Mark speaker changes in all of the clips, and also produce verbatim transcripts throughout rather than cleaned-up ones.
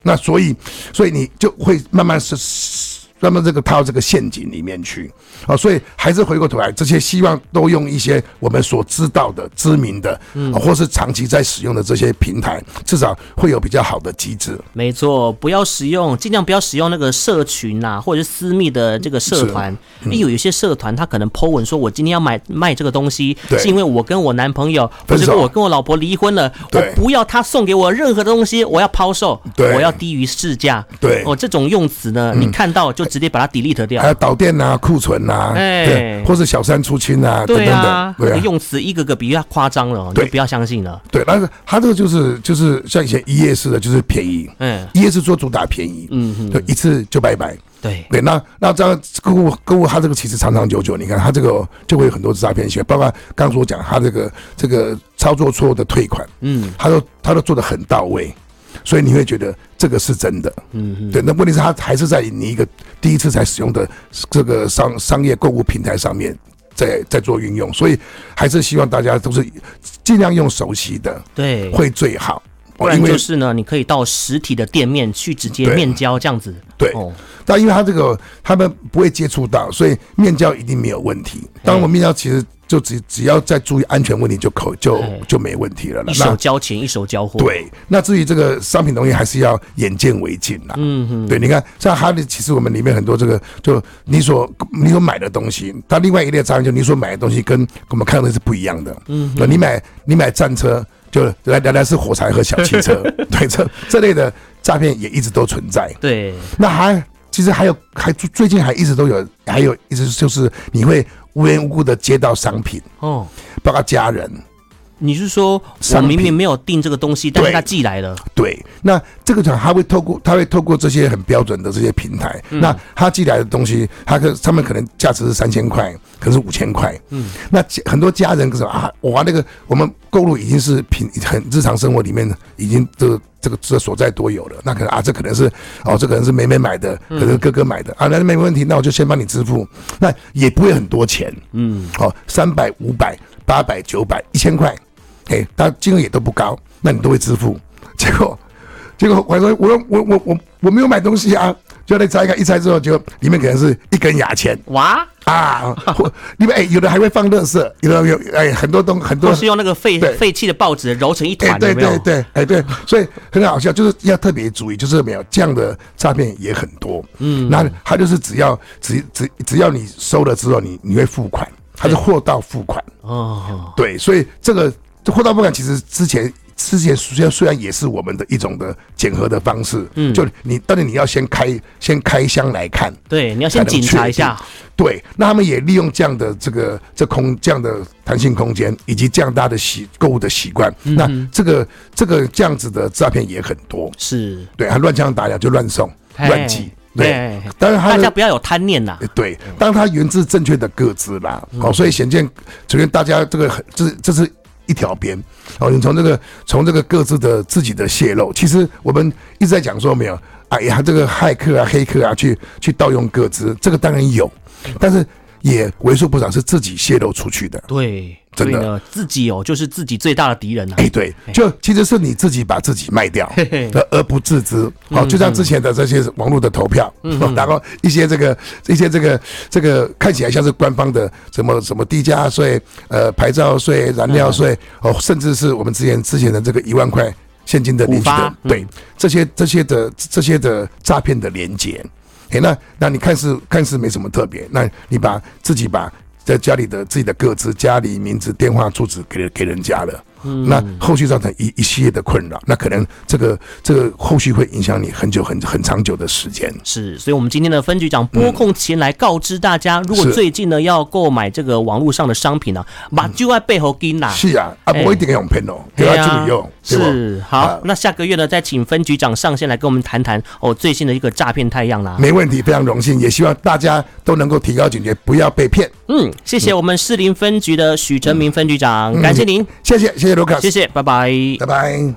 Speaker 1: 那所以所以你就会慢慢是慢慢这个踏到这个陷阱里面去啊，所以还是回过头来，这些希望都用一些我们所知道的、知名的，嗯，或是长期在使用的这些平台，至少会有比较好的机制。
Speaker 2: 没错，不要使用，尽量不要使用那个社群啊，或者是私密的这个社团。嗯、有一些社团，他可能 po 文说，我今天要买卖这个东西，是因为我跟我男朋友，或者我跟我老婆离婚了，我不要他送给我任何的东西，我要抛售，我要低于市价。
Speaker 1: 对，
Speaker 2: 哦，这种用词呢，嗯、你看到就直接把它 delete 掉，
Speaker 1: 还有导电啊、库存啊，哎、对，或是小三出清啊，
Speaker 2: 对啊，
Speaker 1: 等等的，
Speaker 2: 那个用词一个个比较夸张了，你就不要相信了。
Speaker 1: 对，但是他这个就是就是像以前一页式的，就是便宜，嗯，一页式做主打便宜，嗯，就一次就拜拜。
Speaker 2: 对
Speaker 1: 对，那那这样客户客户他这个其实长长久久，你看他这个就会有很多诈骗行为，包括刚刚所讲他这个这个操作错误的退款，嗯，他都他都做得很到位。所以你会觉得这个是真的，嗯，对。那问题是他还是在你一个第一次才使用的这个商商业购物平台上面在在做运用，所以还是希望大家都是尽量用熟悉的，
Speaker 2: 对，
Speaker 1: 会最好。
Speaker 2: 不然就是呢，你可以到实体的店面去直接面交这样子。
Speaker 1: 对，哦、但因为他这个他们不会接触到，所以面交一定没有问题。当然我面交其实就只只要再注意安全问题就口就就没问题了。
Speaker 2: 一手交钱一手交货。
Speaker 1: 对，那至于这个商品东西还是要眼见为净啦。嗯哼，对，你看像哈利，其实我们里面很多这个就你所你所买的东西，它另外一类诈骗就你所买的东西跟我们看的是不一样的。嗯，你买你买战车。就来来来是火柴和小汽车，对，这这类的诈骗也一直都存在。
Speaker 2: 对，
Speaker 1: 那还其实还有还最近还一直都有，还有一直就是你会无缘无故的接到商品哦，包括家人。
Speaker 2: 你是说我明明没有订这个东西，但是他寄来了？
Speaker 1: 对，那这个他会透过他会透过这些很标准的这些平台，嗯、那他寄来的东西，他可他们可能价值是三千块，可能是五千块。嗯，那很多家人可是啊，哇，那个我们购入已经是平很日常生活里面已经这个这个这所在多有了。那可能啊，这可能是哦，这可能是妹妹买的，可能是哥哥买的、嗯、啊，那没问题，那我就先帮你支付，那也不会很多钱。嗯，哦，三百、五百、八百、九百、一千块。哎，它金额也都不高，那你都会支付。结果，结果我说我我我我我没有买东西啊，就来拆开一拆之后，就里面可能是一根牙签。
Speaker 2: 哇
Speaker 1: 啊！里面哎，有的还会放垃圾，有的有哎很多东很多
Speaker 2: 是用那个废废弃的报纸揉成一团，
Speaker 1: 对对对，哎对，所以很好笑，就是要特别注意，就是没有这样的诈骗也很多。嗯，那他就是只要只只只要你收了之后，你你会付款，他是货到付款。哦，对，所以这个。这货到付款其实之前之前虽然虽然也是我们的一种的检核的方式，嗯，就你到底你要先开先开箱来看，
Speaker 2: 对，你要先检查一下，
Speaker 1: 对，那他们也利用这样的这个这空这样的弹性空间，以及这样大的习购物的习惯，嗯、那这个这个这样子的诈骗也很多，
Speaker 2: 是对，
Speaker 1: 他乱枪打鸟就乱送乱寄。对，
Speaker 2: 当然大家不要有贪念呐。
Speaker 1: 对，当它源自正确的个资啦，嗯、哦，所以显见，首先大家这个这这是。一条边哦，你从这个从这个各自的自己的泄露，其实我们一直在讲说没有，哎呀，这个骇客啊、黑客啊，去去盗用各自，这个当然有，但是也为数不少是自己泄露出去的。
Speaker 2: 对，真的，所以呢，自己哦，就是自己最大的敌人啊。
Speaker 1: 哎，对，就其实是你自己把自己卖掉，而而不自知。好，就像之前的这些网络的投票，然后一些这个一些这个这个看起来像是官方的什么什么地价税、呃牌照税、燃料税，哦，甚至是我们之前之前的这个一万块现金的领取的，对，这些这些的这些的诈骗的连结。哎，那那你看似看似没什么特别，那你把自己把在家里的自己的个资、家里名字、电话、住址给给人家了。嗯、那后续造成一一系列的困扰，那可能这个这个后续会影响你很久很很长久的时间。
Speaker 2: 是，所以我们今天的分局长拨空前来告知大家，嗯、如果最近呢要购买这个网络上的商品呢，把就在背后跟啦。
Speaker 1: 是啊，啊，不一定要用骗哦，给他注意用。
Speaker 2: 是，好，啊、那下个月呢，再请分局长上线来跟我们谈谈哦最新的一个诈骗态样啦。
Speaker 1: 没问题，非常荣幸，也希望大家都能够提高警觉，不要被骗。
Speaker 2: 嗯，谢谢我们士林分局的许成明分局长，嗯、感谢您，
Speaker 1: 谢谢谢谢卢卡斯，
Speaker 2: 谢谢，拜拜，
Speaker 1: 拜拜。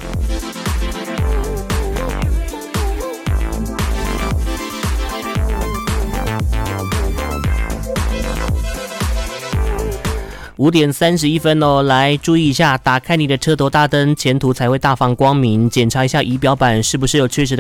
Speaker 2: 五点三十一分哦，来注意一下，打开你的车头大灯，前途才会大放光明，检查一下仪表板是不是有确实的